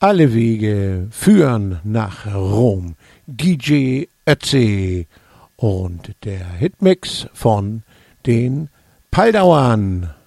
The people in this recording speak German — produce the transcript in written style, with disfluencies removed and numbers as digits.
Alle Wege führen nach Rom. DJ Ötzi und der Hitmix von den Paldauern.